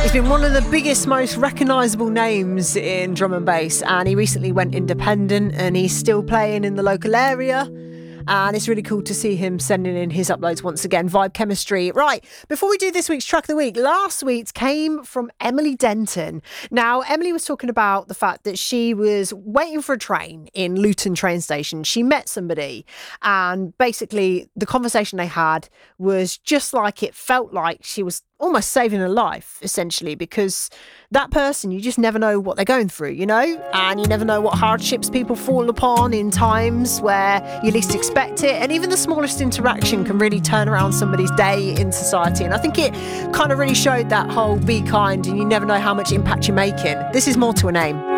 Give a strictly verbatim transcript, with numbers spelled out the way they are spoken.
He's been one of the biggest, most recognisable names in drum and bass, and he recently went independent and he's still playing in the local area. And it's really cool to see him sending in his uploads once again. Vibe Chemistry. Right, before we do this week's track of the week, last week's came from Emily Denton. Now, Emily was talking about the fact that she was waiting for a train in Luton train station. She met somebody, and basically the conversation they had was just like it felt like she was almost saving her life, essentially, because that person, you just never know what they're going through, you know, and you never know what hardships people fall upon in times where you least expect it. And even the smallest interaction can really turn around somebody's day in society. And I think it kind of really showed that whole be kind and you never know how much impact you're making. This is More to a Name.